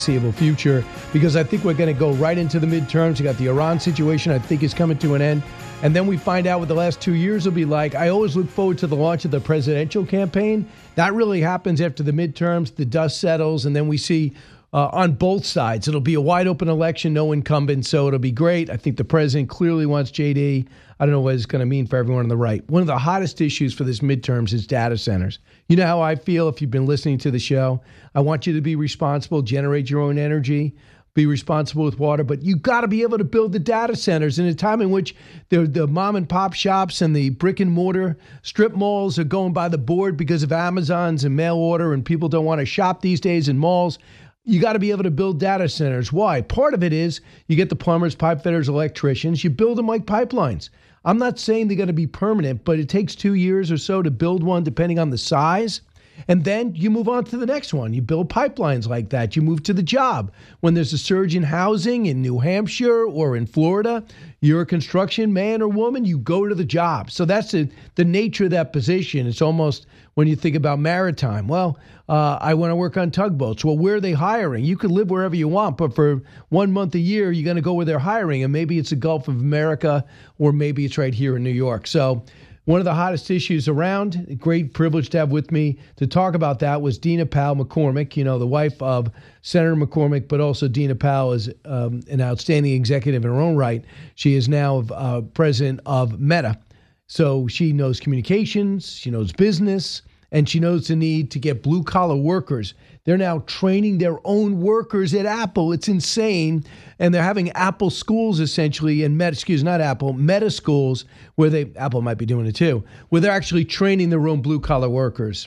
foreseeable future, because I think we're going to go right into the midterms. You got the Iran situation, I think, is coming to an end. And then we find out what the last 2 years will be like. I always look forward to the launch of the presidential campaign. That really happens after the midterms, the dust settles, and then we see on both sides. It'll be a wide open election, no incumbent, so it'll be great. I think the president clearly wants JD. I don't know what it's going to mean for everyone on the right. One of the hottest issues for this midterms is data centers. You know how I feel if you've been listening to the show. I want you to be responsible, generate your own energy, be responsible with water, but you got to be able to build the data centers in a time in which the mom and pop shops and the brick and mortar strip malls are going by the board because of Amazons and mail order, and people don't want to shop these days in malls. You got to be able to build data centers. Why? Part of it is you get the plumbers, pipe fitters, electricians. You build them like pipelines. I'm not saying they're going to be permanent, but it takes 2 years or so to build one, depending on the size. And then you move on to the next one. You build pipelines like that. You move to the job. When there's a surge in housing in New Hampshire or in Florida, you're a construction man or woman, you go to the job. So that's the nature of that position. It's almost when you think about maritime. Well, I want to work on tugboats. Well, where are they hiring? You can live wherever you want, but for 1 month a year, you're going to go where they're hiring. And maybe it's the Gulf of America, or maybe it's right here in New York. So one of the hottest issues around, a great privilege to have with me to talk about that, was Dina Powell McCormick, you know, the wife of Senator McCormick, but also Dina Powell is an outstanding executive in her own right. She is now president of Meta. So she knows communications, she knows business, and she knows the need to get blue-collar workers. They're now training their own workers at Apple. It's insane. And they're having Apple schools, essentially, and Meta schools, where Apple might be doing it too, where they're actually training their own blue-collar workers.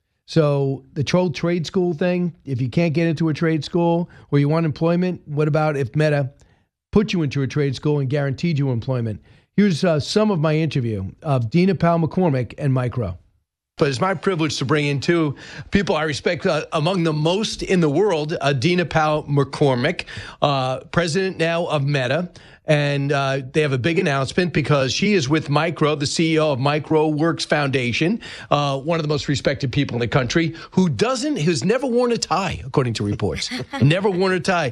So the whole trade school thing, if you can't get into a trade school or you want employment, what about if Meta put you into a trade school and guaranteed you employment? Here's some of my interview of Dina Powell McCormick and Mike Rowe. But it's my privilege to bring in two people I respect among the most in the world, Dina Powell McCormick, president now of Meta. And they have a big announcement because she is with Mike Rowe, the CEO of MicroWorks Foundation, one of the most respected people in the country, who's never worn a tie, according to reports. Never worn a tie.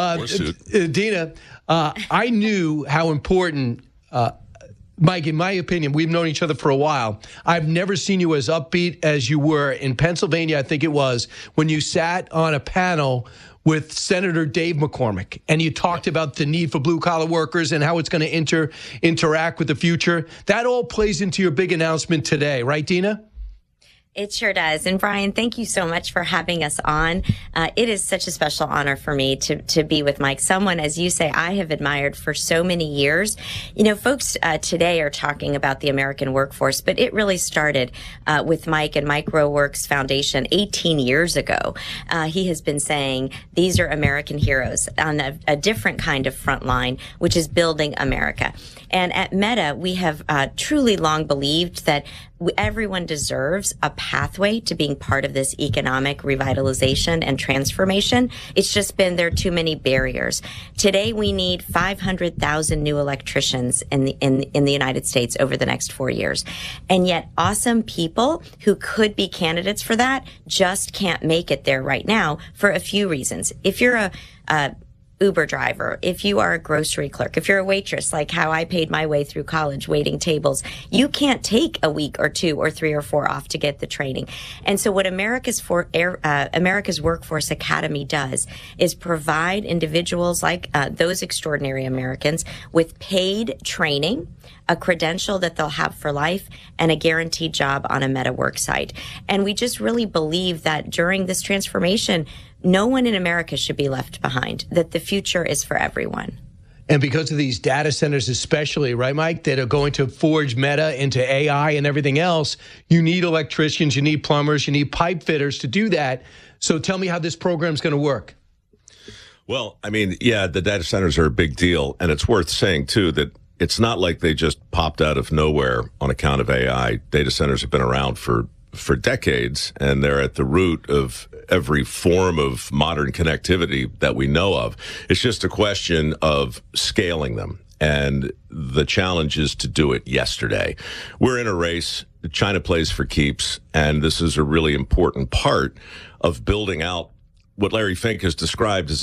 Dina, I knew how important Mike, in my opinion, we've known each other for a while. I've never seen you as upbeat as you were in Pennsylvania, I think it was, when you sat on a panel with Senator Dave McCormick, and you talked about the need for blue-collar workers and how it's going to interact with the future. That all plays into your big announcement today, right, Dina? It sure does. And Brian, thank you so much for having us on. It is such a special honor for me to be with Mike, someone, as you say, I have admired for so many years. You know, folks today are talking about the American workforce, but it really started with Mike and MicroWorks Foundation 18 years ago. He has been saying these are American heroes on a different kind of front line, which is building America. And at Meta, we have truly long believed that everyone deserves a pathway to being part of this economic revitalization and transformation. It's just been there are too many barriers. Today, we need 500,000 new electricians in the United States over the next 4 years. And yet awesome people who could be candidates for that just can't make it there right now for a few reasons. If you're a Uber driver, if you are a grocery clerk, if you're a waitress, like how I paid my way through college waiting tables, you can't take a week or 2 or 3 or 4 off to get the training. And so what America's Workforce Academy does is provide individuals like those extraordinary Americans with paid training, a credential that they'll have for life, and a guaranteed job on a Meta work site. And we just really believe that during this transformation, no one in America should be left behind, that the future is for everyone. And because of these data centers especially, right, Mike, that are going to forge Meta into AI and everything else, you need electricians, you need plumbers, you need pipe fitters to do that. So tell me how this program is going to work. Well, I mean, yeah, the data centers are a big deal. And it's worth saying, too, that it's not like they just popped out of nowhere on account of AI. Data centers have been around for decades, and they're at the root of every form of modern connectivity that we know of. It's just a question of scaling them, and the challenge is to do it yesterday. We're in a race. China plays for keeps, and this is a really important part of building out what Larry Fink has described as